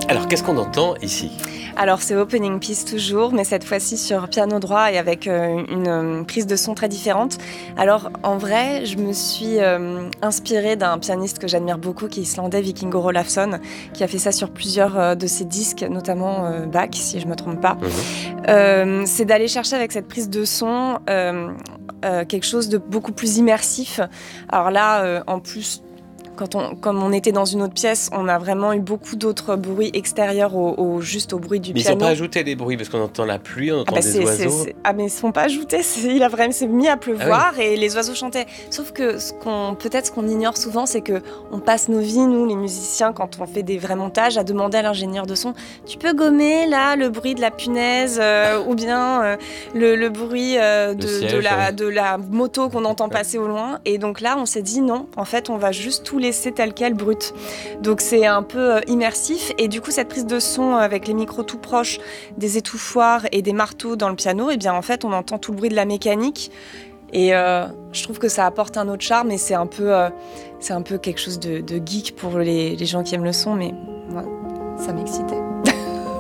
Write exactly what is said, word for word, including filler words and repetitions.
Alors, qu'est-ce qu'on entend ici ? Alors c'est Opening Piece toujours, mais cette fois-ci sur piano droit et avec euh, une euh, prise de son très différente. Alors en vrai, je me suis euh, inspirée d'un pianiste que j'admire beaucoup, qui est islandais, Vikingur Olafsson, qui a fait ça sur plusieurs euh, de ses disques, notamment euh, Bach, si je me trompe pas. Mmh. Euh, c'est d'aller chercher avec cette prise de son euh, euh, quelque chose de beaucoup plus immersif. Alors là, euh, en plus, Quand on, comme on était dans une autre pièce, on a vraiment eu beaucoup d'autres bruits extérieurs au, au, juste au bruit du mais piano. Mais ils n'ont pas ajouté des bruits, parce qu'on entend la pluie, on entend ah bah des c'est, oiseaux. C'est, c'est... Ah mais ils ne sont pas ajoutés, c'est... il a vraiment s'est mis à pleuvoir ah oui. Et les oiseaux chantaient. Sauf que ce qu'on, peut-être ce qu'on ignore souvent, c'est qu'on passe nos vies, nous les musiciens, quand on fait des vrais montages, à demander à l'ingénieur de son, tu peux gommer là le bruit de la punaise euh, ou bien euh, le, le bruit euh, de, siège, de, la, ouais. de la moto qu'on entend passer au loin. Et donc là, on s'est dit non, en fait, on va juste tout laisser tel quel, brut. Donc c'est un peu immersif et du coup cette prise de son avec les micros tout proches, des étouffoirs et des marteaux dans le piano, et bien en fait on entend tout le bruit de la mécanique et euh, je trouve que ça apporte un autre charme et c'est un peu, euh, c'est un peu quelque chose de, de geek pour les, les gens qui aiment le son, mais ouais, ça m'excitait.